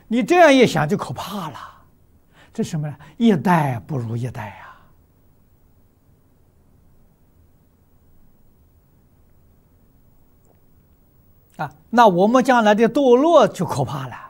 你这样一想就可怕了。这什么呢？一代不如一代呀！那我们将来的堕落就可怕了。